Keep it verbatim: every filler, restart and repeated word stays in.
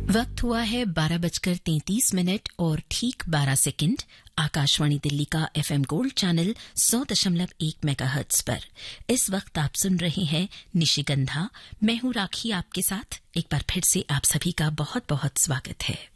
वक्त हुआ है बारह बजकर तैंतीस मिनट और ठीक बारह सेकंड। आकाशवाणी दिल्ली का एफएम गोल्ड चैनल सौ दशमलव एक मेगाहर्ट्ज पर इस वक्त आप सुन रहे हैं निशिगंधा। मैं हूं राखी आपके साथ। एक बार फिर से आप सभी का बहुत बहुत स्वागत है।